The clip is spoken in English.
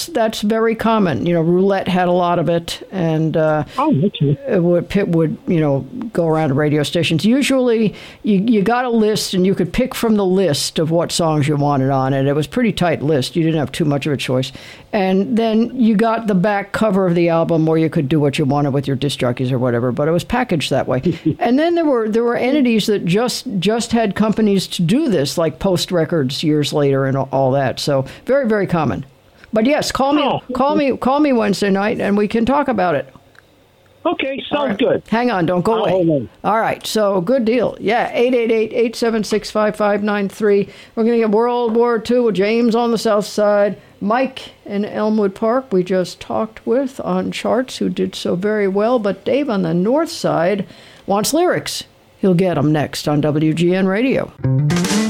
that's very common. Roulette had a lot of it, and it would go around to radio stations. Usually, you got a list, and you could pick from the list of what songs you wanted on it. It was a pretty tight list. You didn't have too much of a choice. And then you got the back cover of the album where you could do what you wanted with your disc jockeys or whatever, but it was packaged that way. And then there were entities that just had companies to do this, like Post Records years later and all that. So very, very common. But yes, call me Wednesday night and we can talk about it. Okay, sounds good. Hang on, don't go away. All right, so good deal. Yeah, 888-876-5593. We're going to get World War II with James on the south side. Mike in Elmwood Park, we just talked with on charts, who did so very well. But Dave on the north side wants lyrics. He'll get them next on WGN Radio.